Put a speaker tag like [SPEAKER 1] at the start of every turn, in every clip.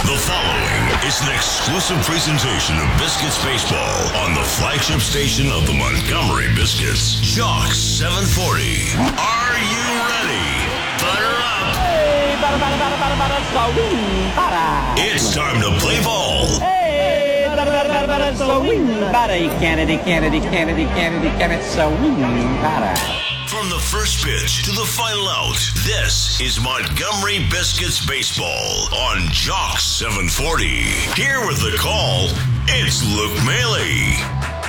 [SPEAKER 1] The following is an exclusive presentation of Biscuits Baseball on the flagship station of the Montgomery Biscuits, Jock 740. Are you ready? Butter up.
[SPEAKER 2] Hey,
[SPEAKER 1] It's time to play ball.
[SPEAKER 2] hey,
[SPEAKER 1] From the first pitch to the final out, this is Montgomery Biscuits Baseball on Jock 740. Here with the call, it's Luke Maley.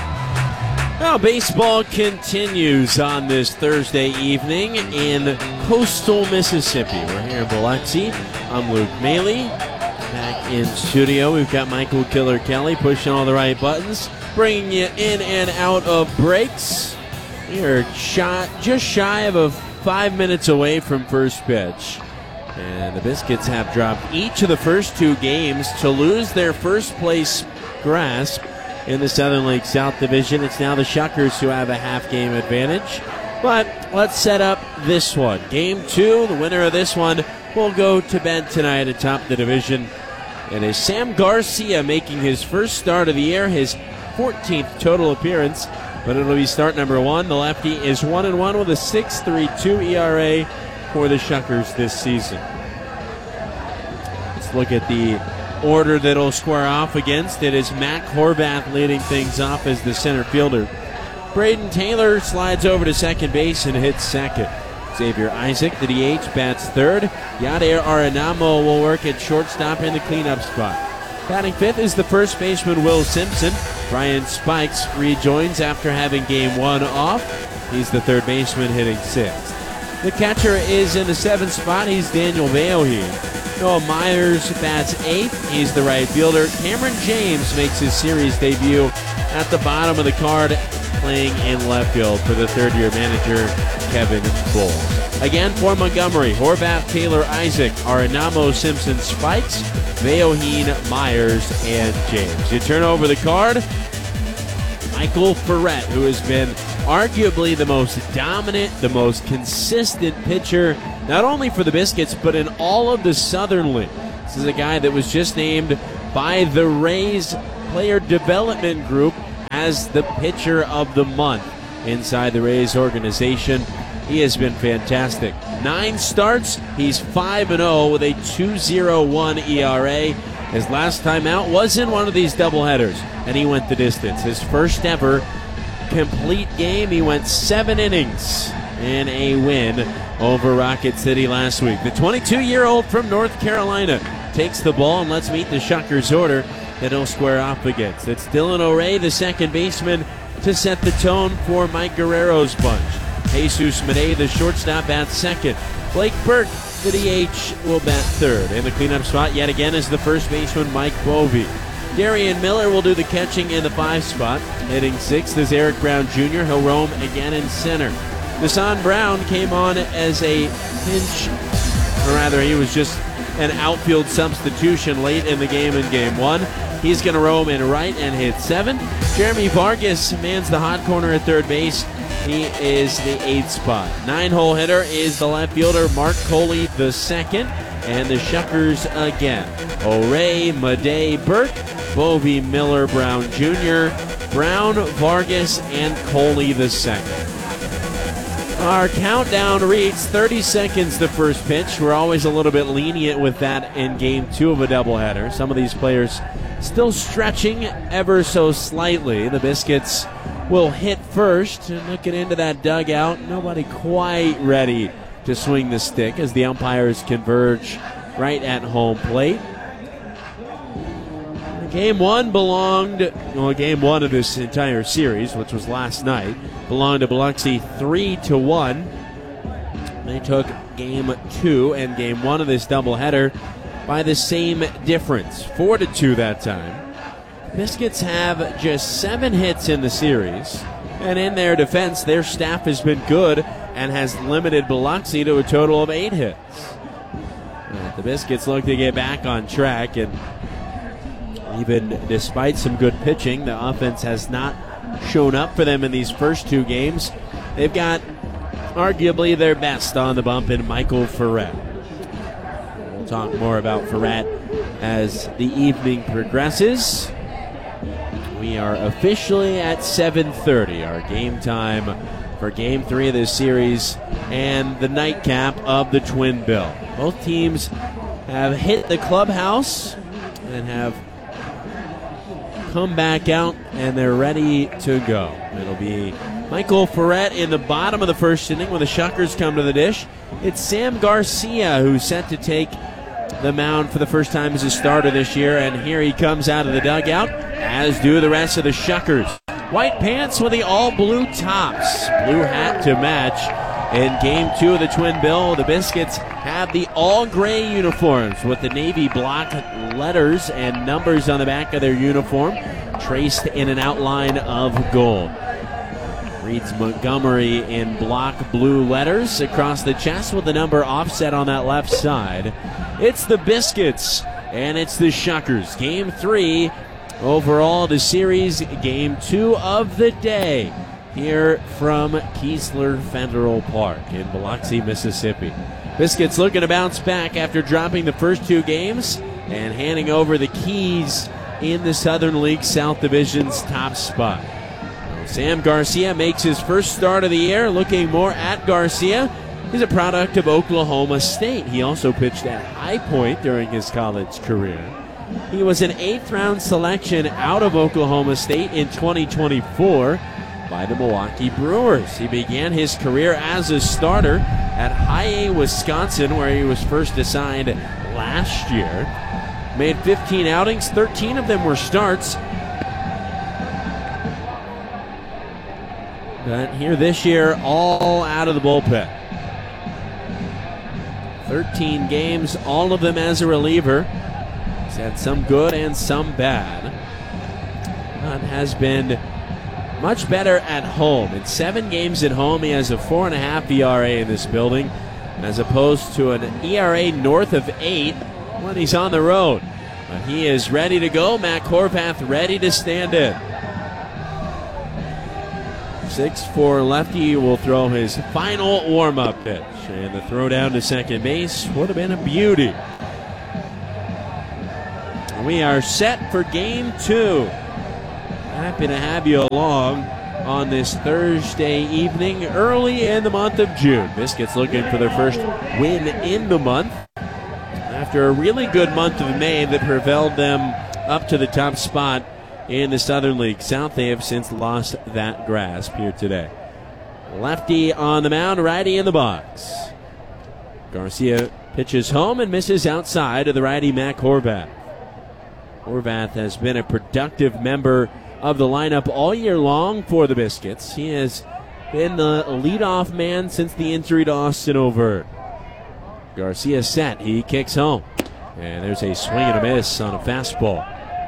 [SPEAKER 3] Now, baseball continues on this Thursday evening in coastal Mississippi. We're here in Biloxi. I'm Luke Maley. Back in studio, we've got Michael Killer Kelly pushing all the right buttons, bringing you in and out of breaks. We are just shy of 5 minutes away from first pitch. And the Biscuits have dropped each of the first two games to lose their first place grasp in the Southern League South Division. It's now the Shuckers who have a half-game advantage. But let's set up this one. Game 2, the winner of this one will go to bed tonight atop the division. It is Sam Garcia making his first start of the year, his 14th total appearance. But it'll be start number 1. The lefty is 1-1 with a 6.32 ERA for the Shuckers this season. Let's look at the order that'll square off against. It is Mac Horvath leading things off as the center fielder. Braden Taylor slides over to second base and hits second. Xavier Isaac, the DH, bats third. Yadier Arenamo will work at shortstop in the cleanup spot. Batting fifth is the first baseman Will Simpson. Brian Spikes rejoins after having game 1 off. He's the third baseman hitting sixth. The catcher is in the seventh spot. He's Daniel Veoheen. Noah Myers bats eighth. He's the right fielder. Cameron James makes his series debut at the bottom of the card, playing in left field for the third-year manager, Kevin Bull. Again, for Montgomery, Horvath, Taylor, Isaac, Arenamo, Simpson, Spikes, Veoheen, Myers, and James. You turn over the card, Michael Ferret, who has been arguably the most dominant, the most consistent pitcher, not only for the Biscuits, but in all of the Southern League. This is a guy that was just named by the Rays Player Development Group as the pitcher of the month inside the Rays organization. He has been fantastic. 9 starts, he's 5-0 with a 2.01 ERA. His last time out was in one of these doubleheaders, and he went the distance. His first ever complete game, he went 7 innings in a win over Rocket City last week. The 22-year-old from North Carolina takes the ball and let's meet the Shuckers order that he'll square off against. It's Dylan O'Ray, the second baseman, to set the tone for Mike Guerrero's bunch. Jesus Madej, the shortstop, bats second. Blake Burke, the DH, will bat third. In the cleanup spot yet again is the first baseman, Mike Bovey. Darian Miller will do the catching in the 5 spot. Hitting sixth is Eric Brown Jr. He'll roam again in center. Nassan Brown came on as a pinch, or rather he was just an outfield substitution late in the game in game 1. He's going to roam in right and hit 7. Jeremy Vargas mans the hot corner at third base. He is the 8th spot. 9-hole hitter is the left fielder, Mark Coley the second. And the Shuckers again. O'Ray, Madej, Burke, Bovey, Miller, Brown Jr., Brown, Vargas, and Coley the second. Our countdown reads 30 seconds to first pitch. We're always a little bit lenient with that in game 2 of a doubleheader. Some of these players still stretching ever so slightly. The Biscuits will hit first, and looking into that dugout, nobody quite ready to swing the stick as the umpires converge right at home plate. Game 1 game 1 of this entire series, which was last night, belonged to Biloxi 3-1. They took game 2 and game 1 of this doubleheader by the same difference, 4-2 that time. Biscuits have just 7 hits in the series, and in their defense, their staff has been good and has limited Biloxi to a total of 8 hits. The Biscuits look to get back on track, and even despite some good pitching, the offense has not shown up for them in these first 2 games. They've got arguably their best on the bump in Michael Ferret. talk more about Ferret as the evening progresses. We are officially at 7:30, our game time for Game 3 of this series and the nightcap of the Twin Bill. Both teams have hit the clubhouse and have come back out, and they're ready to go. It'll be Michael Ferret in the bottom of the first inning when the Shuckers come to the dish. It's Sam Garcia who's set to take the mound for the first time as a starter this year, and here he comes out of the dugout, as do the rest of the Shuckers. White pants with the all-blue tops, blue hat to match. In Game 2 of the Twin Bill, the Biscuits have the all-gray uniforms with the navy block letters and numbers on the back of their uniform, traced in an outline of gold. Reads Montgomery in block blue letters across the chest with the number offset on that left side. It's the Biscuits, and it's the Shuckers. Game 3 overall the series, Game 2 of the day, here from Keesler Federal Park in Biloxi, Mississippi. Biscuits looking to bounce back after dropping the first 2 games and handing over the keys in the Southern League South Division's top spot. Sam Garcia makes his first start of the year. Looking more at Garcia, he's a product of Oklahoma State. He also pitched at High Point during his college career. He was an 8th-round selection out of Oklahoma State in 2024 by the Milwaukee Brewers. He began his career as a starter at High A, Wisconsin, where he was first assigned last year. Made 15 outings, 13 of them were starts. But here this year, all out of the bullpen. 13 games, all of them as a reliever. He's had some good and some bad, but has been much better at home. In 7 games at home, he has a 4.5 ERA in this building, as opposed to an ERA north of 8 when he's on the road. But he is ready to go. Matt Horvath ready to stand in. 6'4" lefty will throw his final warm-up pitch, and the throw down to second base would have been a beauty. We are set for Game 2. Happy to have you along on this Thursday evening early in the month of June. Biscuits looking for their first win in the month after a really good month of May that propelled them up to the top spot in the Southern League South. They have since lost that grasp here today. Lefty on the mound, righty in the box. Garcia pitches home and misses outside of the righty Mac Horvath. Horvath has been a productive member of the lineup all year long for the Biscuits. He has been the leadoff man since the injury to Austin Overt. Garcia set, he kicks home, and there's a swing and a miss on a fastball.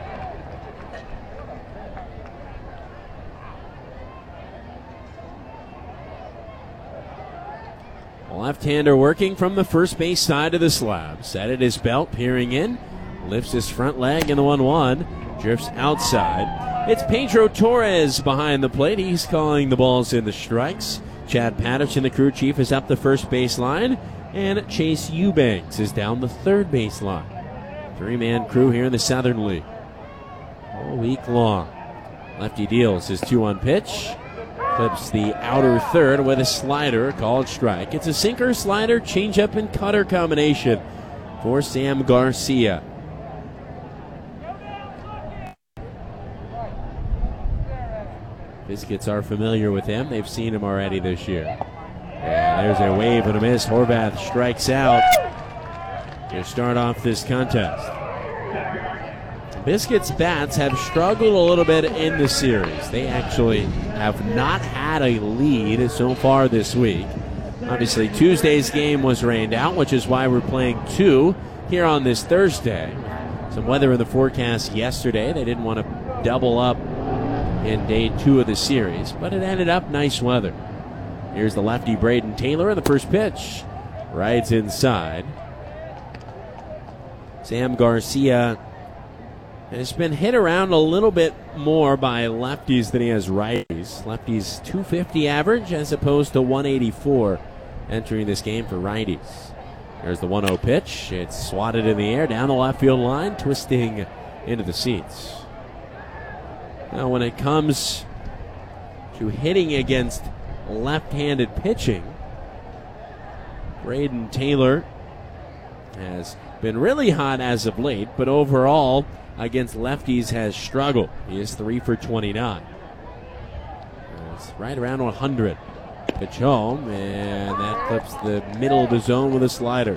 [SPEAKER 3] Left-hander working from the first base side of the slab. Set at his belt, peering in. Lifts his front leg in the 1-1. Drifts outside. It's Pedro Torres behind the plate. He's calling the balls in the strikes. Chad Patterson, the crew chief, is up the first base line. And Chase Eubanks is down the third base line. 3-man crew here in the Southern League. All week long. Lefty deals his 2-1 pitch. Clips the outer third with a slider, called strike. It's a sinker, slider, changeup, and cutter combination for Sam Garcia. Biscuits are familiar with him. They've seen him already this year. And there's a wave and a miss. Horvath strikes out to start off this contest. Biscuits bats have struggled a little bit in the series. They actually have not had a lead so far this week. Obviously, Tuesday's game was rained out, which is why we're playing 2 here on this Thursday. Some weather in the forecast yesterday. They didn't want to double up in day 2 of the series, but it ended up nice weather. Here's the lefty Braden Taylor in the first pitch. Rides inside. Sam Garcia has been hit around a little bit more by lefties than he has righties. Lefties 250 average as opposed to 184 entering this game for righties. There's the 1-0 pitch. It's swatted in the air down the left field line, twisting into the seats. Now, when it comes to hitting against left-handed pitching, Brayden Taylor has been really hot as of late, but overall against lefties has struggled. He is 3 for 29. It's right around 100. Pitch home, and that clips the middle of the zone with a slider.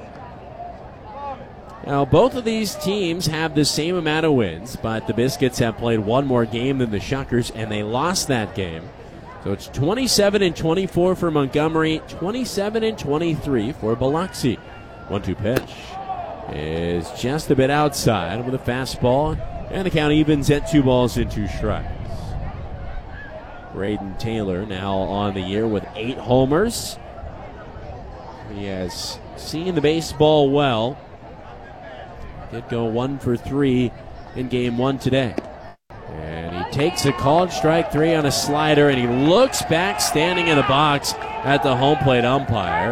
[SPEAKER 3] Now, both of these teams have the same amount of wins, but the Biscuits have played one more game than the Shuckers, and they lost that game. So it's 27-24 for Montgomery, 27-23 for Biloxi. 1-2 pitch is just a bit outside with a fastball, and the count evens at 2 balls and 2 strikes. Brayden Taylor now on the year with 8 homers. He has seen the baseball well. Did go 1 for 3 in game 1 today. And he takes a called strike 3 on a slider, and he looks back standing in the box at the home plate umpire.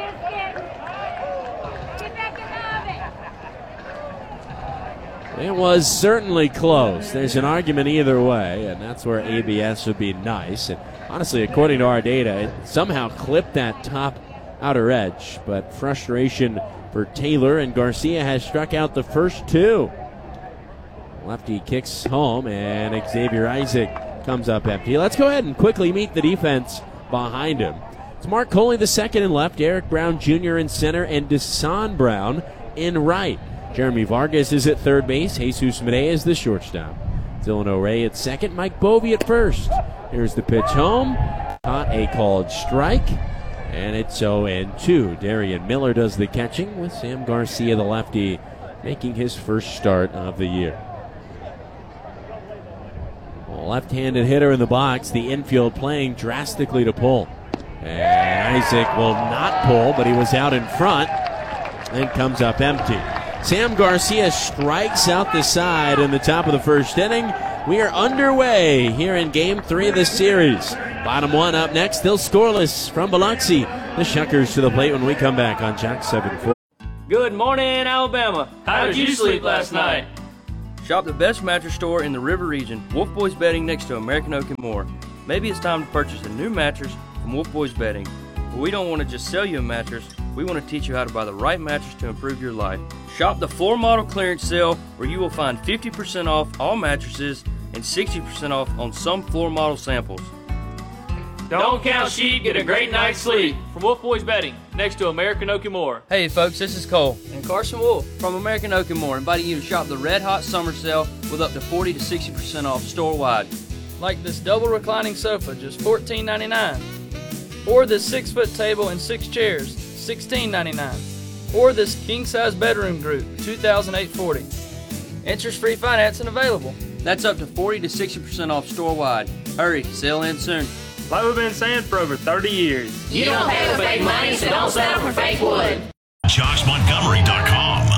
[SPEAKER 3] And it was certainly close. There's an argument either way, and that's where ABS would be nice. And honestly, according to our data, it somehow clipped that top outer edge, but frustration for Taylor, and Garcia has struck out the first 2. Lefty kicks home, and Xavier Isaac comes up empty. Let's go ahead and quickly meet the defense behind him. It's Mark Coley the second in left, Eric Brown Jr. in center, and Desan Brown in right. Jeremy Vargas is at third base. Jesus Medea is the shortstop. Dylan O'Ray at second. Mike Bovey at first. Here's the pitch home. Caught a called strike. And it's 0-2. Darian Miller does the catching with Sam Garcia, the lefty, making his first start of the year. Well, left-handed hitter in the box. The infield playing drastically to pull. And Isaac will not pull, but he was out in front and comes up empty. Sam Garcia strikes out the side in the top of the first inning. We are underway here in Game 3 of this series. Bottom 1 up next, still scoreless from Biloxi. The Shuckers to the plate when we come back on Jack 7-4.
[SPEAKER 2] Good morning, Alabama. How did you sleep last night?
[SPEAKER 4] Shop the best mattress store in the River region, Wolf Boys Bedding, next to American Oak and more. Maybe it's time to purchase a new mattress from Wolf Boys Bedding. But we don't want to just sell you a mattress. We want to teach you how to buy the right mattress to improve your life. Shop the floor model clearance sale, where you will find 50% off all mattresses and 60% off on some floor model samples.
[SPEAKER 2] Don't count sheep, get a great night's sleep. From Wolf Boys Bedding, next to American Oak and More.
[SPEAKER 4] Hey folks, this is Cole and Carson Wolf from American Oak and More, inviting you to shop the Red Hot Summer Sale with up to 40 to 60% off store-wide.
[SPEAKER 5] Like this double reclining sofa, just $14.99. Or this 6-foot table and 6 chairs, $16.99. Or this king-size bedroom group, $2,840. Interest-free financing available.
[SPEAKER 4] That's up to 40 to 60% off store-wide. Hurry, sale ends soon.
[SPEAKER 2] Like we've been saying for over 30 years.
[SPEAKER 6] You don't pay with fake money, so don't settle for fake wood.
[SPEAKER 1] JoshMontgomery.com.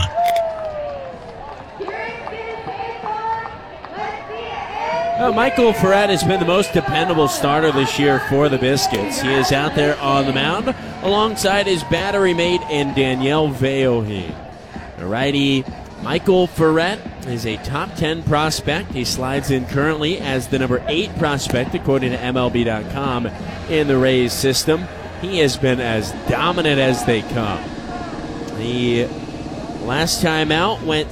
[SPEAKER 3] Michael Ferret has been the most dependable starter this year for the Biscuits. He is out there on the mound alongside his battery mate and Danielle Veoheen. The righty Michael Ferret is a top 10 prospect. He slides in currently as the number 8 prospect according to MLB.com in the Rays system. He has been as dominant as they come. The last time out went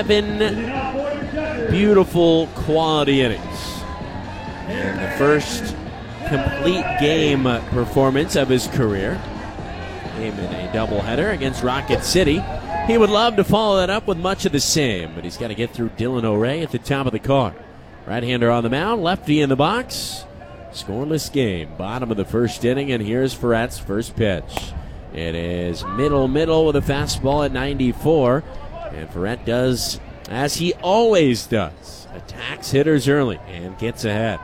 [SPEAKER 3] 7 beautiful quality innings. And the first complete game performance of his career came in a doubleheader against Rocket City. He would love to follow that up with much of the same, but he's got to get through Dylan O'Ray at the top of the card. Right-hander on the mound, lefty in the box. Scoreless game, bottom of the first inning, and here's Ferret's first pitch. It is middle with a fastball at 94, and Ferret does as he always does. Attacks hitters early and gets ahead.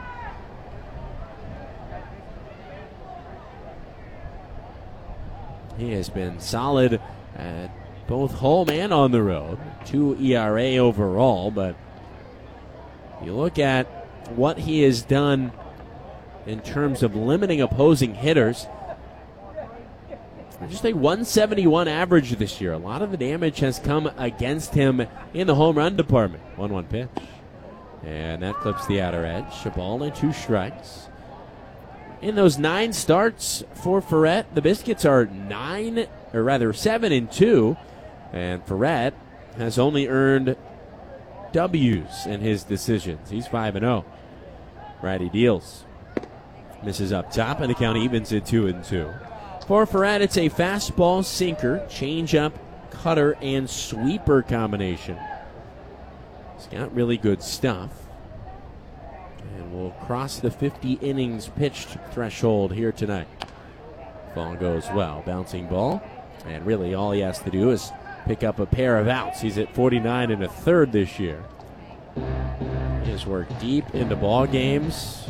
[SPEAKER 3] He has been solid at both home and on the road. 2 ERA overall, but you look at what he has done in terms of limiting opposing hitters. Just a 171 average this year. A lot of the damage has come against him in the home run department. 1-1 pitch. And that clips the outer edge. A ball and 2 strikes. In those 9 starts for Ferret, the Biscuits are 7-2. And Ferret has only earned W's in his decisions. He's 5-0. Righty deals. Misses up top, and the count evens at 2-2. For Ferret, it's a fastball, sinker, changeup, cutter, and sweeper combination. He's got really good stuff. And will cross the 50 innings pitched threshold here tonight. Ball goes well. Bouncing ball. And really all he has to do is pick up a pair of outs. He's at 49 1/3 this year. He has worked deep into ball games.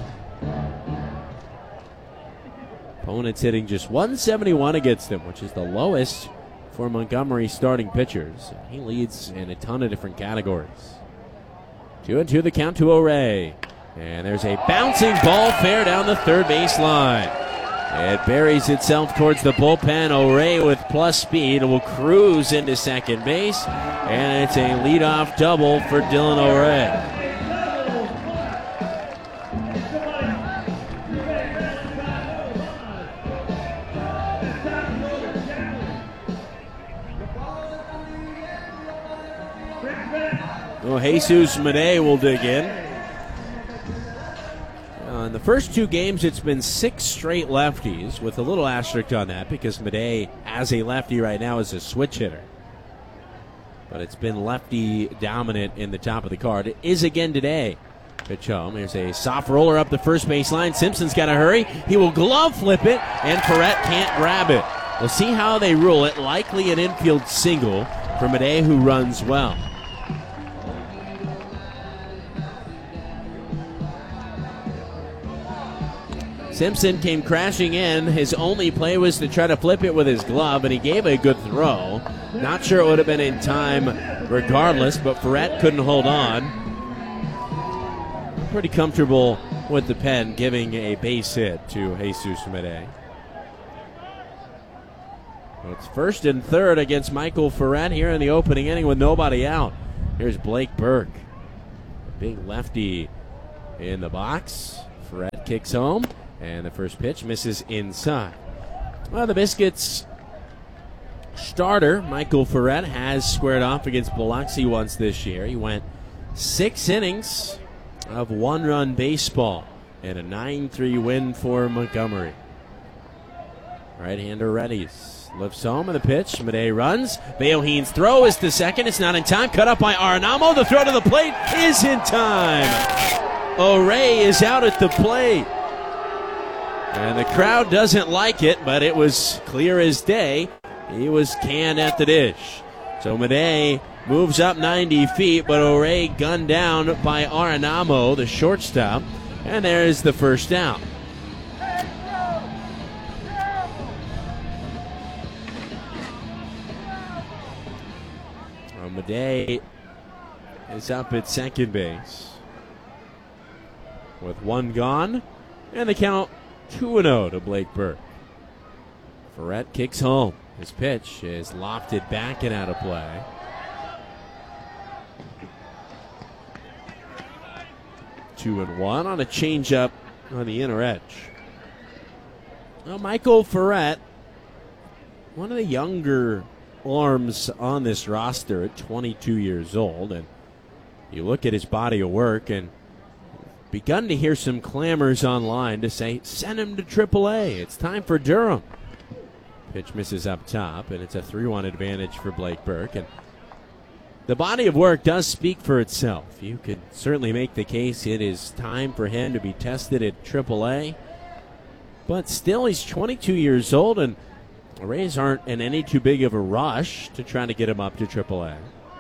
[SPEAKER 3] Opponents hitting just 171 against him, which is the lowest for Montgomery starting pitchers. He leads in a ton of different categories. 2-2 the count to O'Ray. And there's a bouncing ball fair down the third base line. It buries itself towards the bullpen. O'Ray with plus speed will cruise into second base. And it's a leadoff double for Dylan O'Ray. Well, Jesus Madej will dig in. In the first 2 games, it's been 6 straight lefties, with a little asterisk on that because Madej, as a lefty right now, is a switch hitter. But it's been lefty dominant in the top of the card. It is again today. Pitch home. There's a soft roller up the first base line. Simpson's got to hurry. He will glove flip it, and Ferret can't grab it. We'll see how they rule it. Likely an infield single for Madej, who runs well. Simpson came crashing in. His only play was to try to flip it with his glove, and he gave a good throw. Not sure it would have been in time regardless, but Ferret couldn't hold on. Pretty comfortable with the pen, giving a base hit to Jesus Madej. Well, it's 1st and 3rd against Michael Ferret here in the opening inning with nobody out. Here's Blake Burke. A big lefty in the box. Ferret kicks home. And the first pitch misses inside. Well, the Biscuits starter, Michael Ferret, has squared off against Biloxi once this year. He went 6 innings of 1-run baseball and a 9-3 win for Montgomery. Right-hander readies. Lifts home and the pitch. Madej runs. Beoheen's throw is to second. It's not in time. Cut up by Arenamo. The throw to the plate is in time. O'Ray is out at the plate. And the crowd doesn't like it, but it was clear as day. He was canned at the dish. So Madej moves up 90 feet, but O'Ray gunned down by Arenamo, the shortstop. And there's the first out. Well, Madej is up at second base with 1 gone, and the count 2-0 to Blake Burke. Ferret kicks home. His pitch is lofted back and out of play. Two and one on a changeup on the inner edge. Well, Michael Ferret, one of the younger arms on this roster at 22 years old, and you look at his body of work and begun to hear some clamors online to say, send him to AAA. It's time for Durham. Pitch misses up top, and it's a 3-1 advantage for Blake Burke. And the body of work does speak for itself. You could certainly make the case it is time for him to be tested at AAA. But still, he's 22 years old, and the Rays aren't in any too big of a rush to try to get him up to AAA.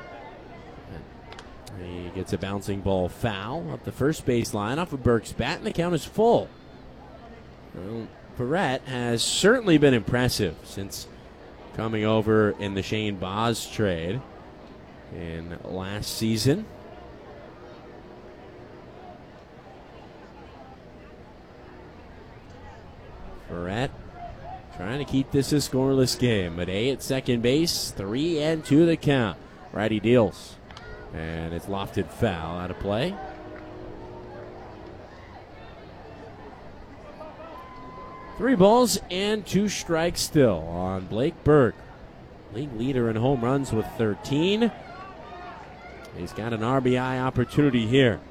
[SPEAKER 3] He gets a bouncing ball foul up the first base line off of Burke's bat, and the count is full. Well, Ferret has certainly been impressive since coming over in the Shane Baz trade in last season. Ferret trying to keep this a scoreless game. Madej at second base, 3-2 the count. Righty deals. And it's lofted foul out of play. Three balls and 2 strikes still on Blake Burke. League leader in home runs with 13. He's got an RBI opportunity here.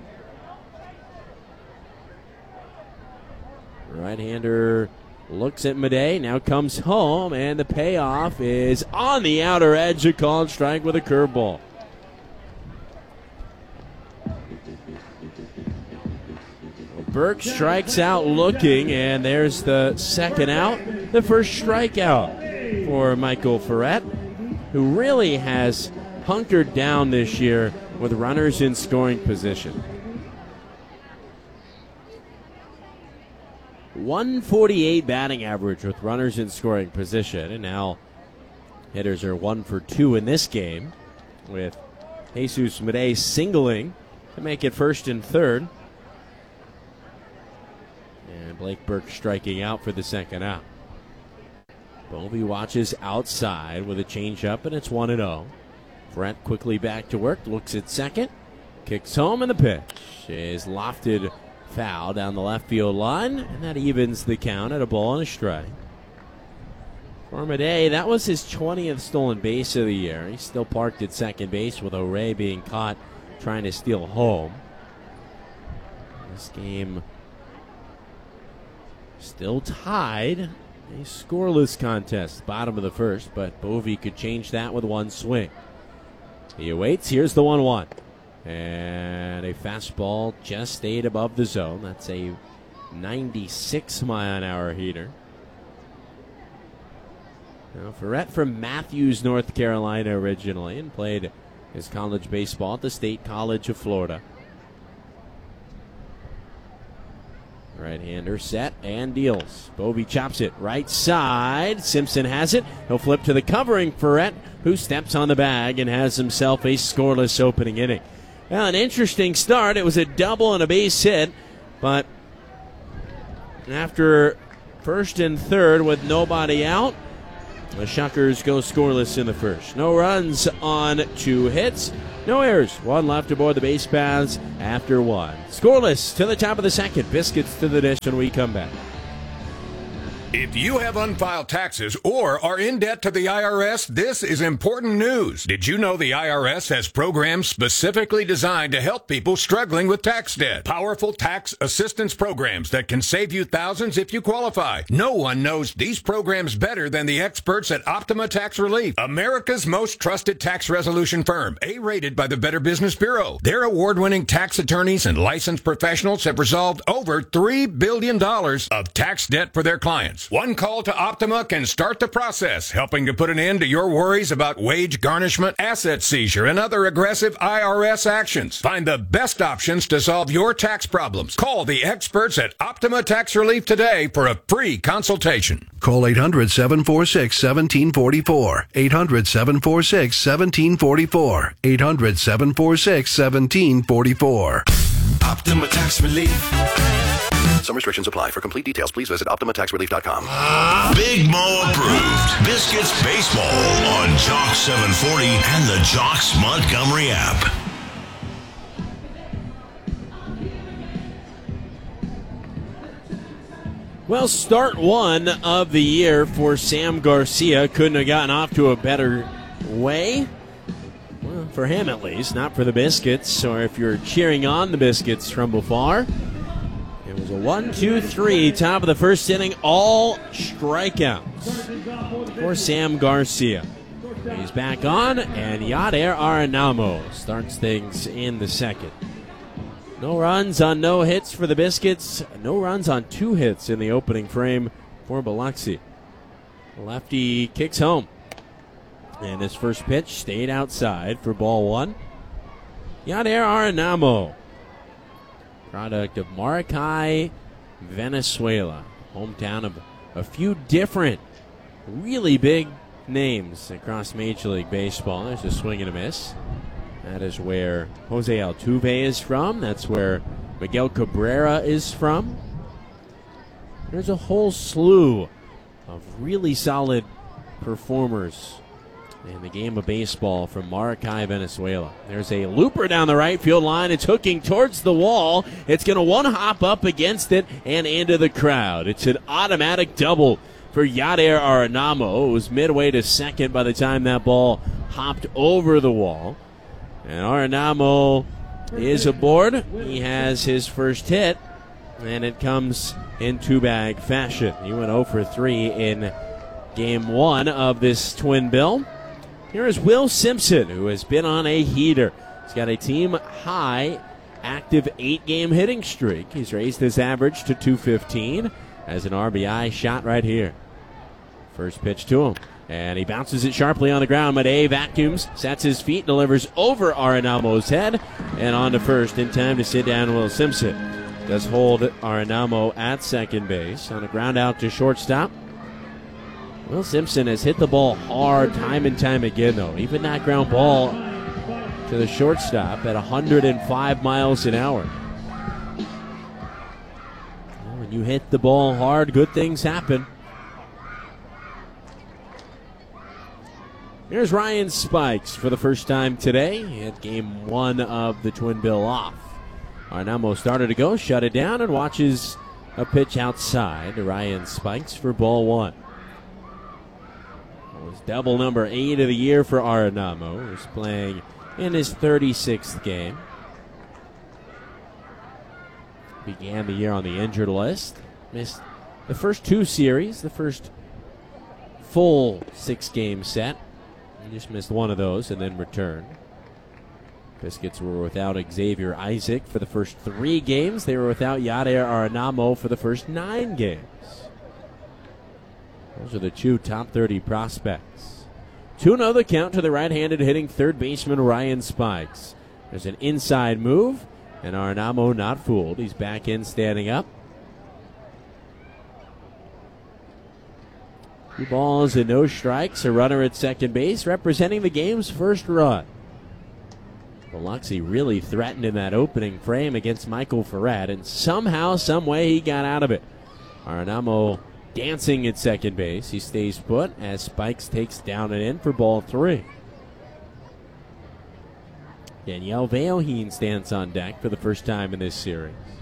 [SPEAKER 3] Right-hander looks at Madej, now comes home, and the payoff is on the outer edge. A called strike with a curveball. Burke strikes out looking, and there's the second out. The first strikeout for Michael Ferret, who really has hunkered down this year with runners in scoring position. 148 batting average with runners in scoring position, and now hitters are 1 for 2 in this game, with Jesus Madej singling to make it first and third. And Blake Burke striking out for the second out. Bovee watches outside with a changeup, and it's 1-0. Ferret quickly back to work, looks at second, kicks home, and the pitch is lofted foul down the left field line, and that evens the count at a ball and a strike. For Madej, that was his 20th stolen base of the year. He's still parked at second base with O'Ray being caught trying to steal home. This game still tied. A scoreless contest, bottom of the first, but Bovee could change that with one swing. He awaits. Here's the 1-1. And a fastball just stayed above the zone. That's a 96-mile-an-hour heater. Now, Ferret from Matthews, North Carolina originally, and played his college baseball at the State College of Florida. Right-hander set and deals. Bovee chops it right side. Simpson has it. He'll flip to the covering Ferret, who steps on the bag and has himself a scoreless opening inning. Well, an interesting start. It was a double and a base hit, but after first and third with nobody out, the Shuckers go scoreless in the first. No runs on 2 hits. No errors. 1 left aboard the base paths after 1. Scoreless to the top of the second. Biscuits to the dish when we come back.
[SPEAKER 7] If you have unfiled taxes or are in debt to the IRS, this is important news. Did you know the IRS has programs specifically designed to help people struggling with tax debt? Powerful tax assistance programs that can save you thousands if you qualify. No one knows these programs better than the experts at Optima Tax Relief, America's most trusted tax resolution firm, A-rated by the Better Business Bureau. Their award-winning tax attorneys and licensed professionals have resolved over $3 billion of tax debt for their clients. One call to Optima can start the process, helping to put an end to your worries about wage garnishment, asset seizure, and other aggressive IRS actions. Find the best options to solve your tax problems. Call the experts at Optima Tax Relief today for a free consultation.
[SPEAKER 8] Call 800-746-1744. 800-746-1744. 800-746-1744.
[SPEAKER 1] Optima Tax Relief.
[SPEAKER 8] Some restrictions apply. For complete details, please visit OptimaTaxRelief.com.
[SPEAKER 1] Big Mo approved. Biscuits Baseball on Jock 740 and the Jocks Montgomery app.
[SPEAKER 3] Well, start 1 of the year for Sam Garcia. Couldn't have gotten off to a better way. Well, for him at least, not for the Biscuits, or if you're cheering on the Biscuits from afar. It was a 1-2-3, top of the first inning, all strikeouts for Sam Garcia. He's back on, and Yadier Arenamo starts things in the second. No runs on no hits for the Biscuits. No runs on 2 hits in the opening frame for Biloxi. Lefty kicks home. And his first pitch stayed outside for ball 1. Yadier Arenamo, product of Maracay, Venezuela, hometown of a few different really big names across Major League Baseball. There's a swing and a miss. That is where Jose Altuve is from. That's where Miguel Cabrera is from. There's a whole slew of really solid performers in the game of baseball from Maracay, Venezuela. There's a looper down the right field line. It's hooking towards the wall. It's going to one-hop up against it and into the crowd. It's an automatic double for Yadier Arenamo. It was midway to second by the time that ball hopped over the wall. And Arenamo is aboard. He has his first hit, and it comes in two-bag fashion. He went 0 for 3 in Game 1 of this twin bill. Here is Will Simpson, who has been on a heater. He's got a team-high active 8-game hitting streak. He's raised his average to 215 as an RBI shot right here. First pitch to him, and he bounces it sharply on the ground. Madej vacuums, sets his feet, delivers over Arenamo's head, and on to first in time to sit down Will Simpson. Does hold Arenamo at second base on a ground out to shortstop. Will Simpson has hit the ball hard time and time again, though. Even that ground ball to the shortstop at 105 miles an hour. Well, when you hit the ball hard, good things happen. Here's Ryan Spikes for the first time today. He had Game 1 of the twin bill off. Arenamo started to go, shut it down, and watches a pitch outside to Ryan Spikes for ball 1. It was double number 8 of the year for Arenamo, who's playing in his 36th game. Began the year on the injured list. Missed the first 2 series, the first full 6-game set. He just missed one of those and then returned. Biscuits were without Xavier Isaac for the first 3 games. They were without Yadier Arenamo for the first 9 games. Those are the 2 top 30 prospects. 2-0 the count to the right-handed hitting third baseman Ryan Spikes. There's an inside move, and Arenamo not fooled. He's back in, standing up. 2 balls and no strikes. A runner at second base, representing the game's first run. Biloxi really threatened in that opening frame against Michael Ferret, and somehow, some way, he got out of it. Arenamo dancing at second base. He stays put as Spikes takes down and in for ball 3. Danielle Veoheen stands on deck for the first time in this series.